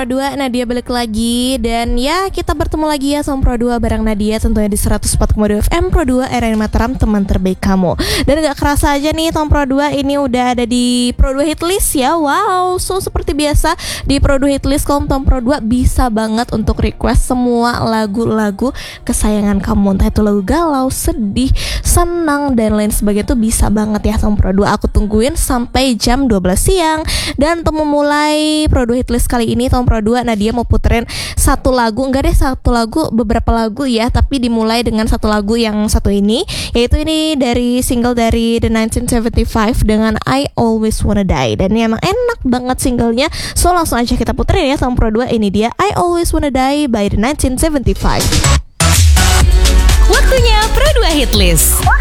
Pro 2, Nadia balik lagi. Dan ya kita bertemu lagi ya sama Pro 2 bareng Nadia, tentunya di 104,2 FM Pro 2 RRI Mataram, teman terbaik kamu. Dan gak kerasa aja nih Tom Pro 2 ini udah ada di Pro 2 Hitlist ya. Wow, so seperti biasa di Pro 2 Hitlist Tom Pro 2 bisa banget untuk request semua lagu-lagu kesayangan kamu. Entah itu lagu galau, sedih, senang, dan lain sebagainya tuh bisa banget ya Tom Pro 2. Aku tungguin sampai jam 12 siang. Dan untuk memulai Pro 2 Hitlist kali ini Tom Pro 2, Nadia mau puterin satu lagu, enggak deh satu lagu, beberapa lagu ya, tapi dimulai dengan satu lagu yang satu ini, yaitu ini dari single dari The 1975 dengan I Always Wanna Die. Dan ini emang enak banget singlenya, so langsung aja kita puterin ya Tom Pro 2. Ini dia I Always Wanna Die by The 1975. Waktunya Pro 2 Hitlist.